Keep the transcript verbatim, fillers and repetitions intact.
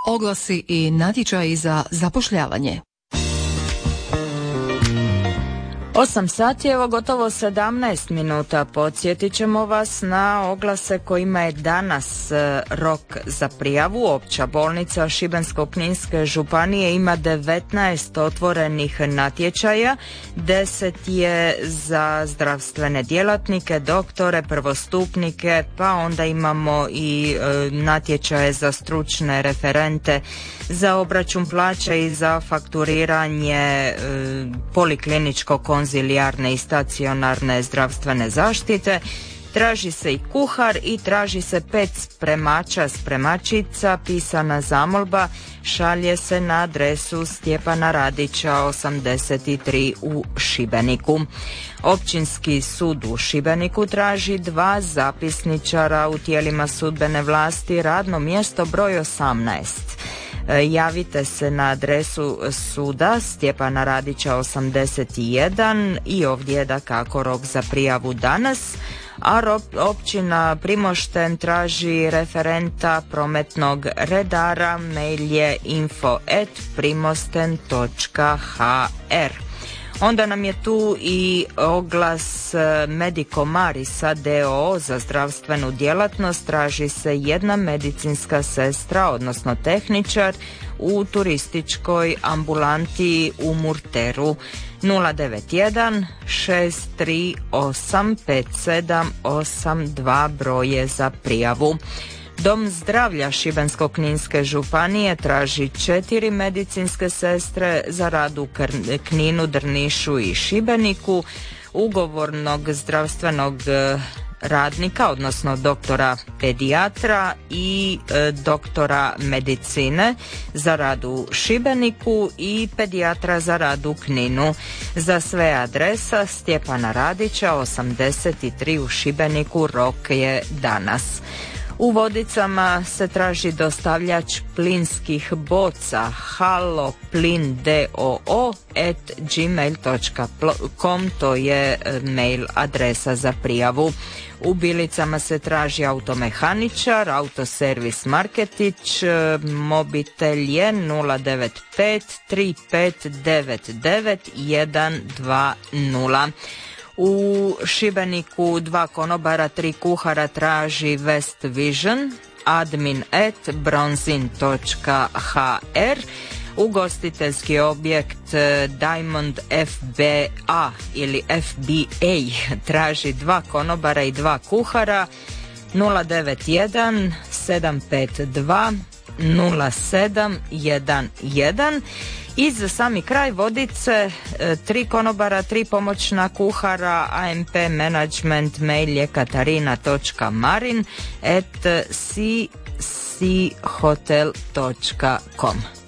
Oglasi i natječaji za zapošljavanje. Osam sati, evo gotovo sedamnaest minuta. Podsjetit ćemo vas na oglase kojima je danas rok za prijavu. Opća bolnica Šibensko-kninske županije ima devetnaest otvorenih natječaja, deset je za zdravstvene djelatnike, doktore, prvostupnike, pa onda imamo i e, natječaje za stručne referente, za obračun plaća i za fakturiranje e, polikliničko konzilijarne i stacionarne zdravstvene zaštite. Traži se i kuhar i traži se pet spremača, spremačica. Pisana zamolba šalje se na adresu Stjepana Radića osamdeset tri u Šibeniku. Općinski sud u Šibeniku traži dva zapisničara u tijelima sudbene vlasti, radno mjesto broj osamnaest. Javite se na adresu suda Stjepana Radića osamdeset jedan i ovdje je dakako rok za prijavu danas. A općina Primošten traži referenta prometnog redara, mail je info at primosten točka h r. Onda nam je tu i oglas Medico Marisa d o o za zdravstvenu djelatnost. Traži se jedna medicinska sestra, odnosno tehničar u turističkoj ambulanti u Murteru. nula devet jedan šest tri osam pet sedam osam dva broje za prijavu. Dom zdravlja Šibensko-kninske županije traži četiri medicinske sestre za rad u Kninu, Drnišu i Šibeniku, ugovornog zdravstvenog radnika, odnosno doktora pedijatra i e, doktora medicine za rad u Šibeniku i pedijatra za rad u Kninu. Za sve adresa Stjepana Radića osamdeset tri u Šibeniku, rok je danas. U Vodicama se traži dostavljač plinskih boca haloplin d o o at gmail točka com, to je mail adresa za prijavu. U Bilicama se traži automehaničar, autoservis Marketić, mobitel je nula devet pet tri pet devet devet jedan dva nula. U Šibeniku dva konobara, tri kuhara traži West Vision, admin at bronzin točka h r. Ugostiteljski objekt Diamond F B A ili F B A traži dva konobara i dva kuhara, nula devet jedan sedam pet dva nula sedam jedan jedan. I za sami kraj Vodice, tri konobara, tri pomoćna kuhara, A M P management, mail je katarina točka marin at c c hotel točka com.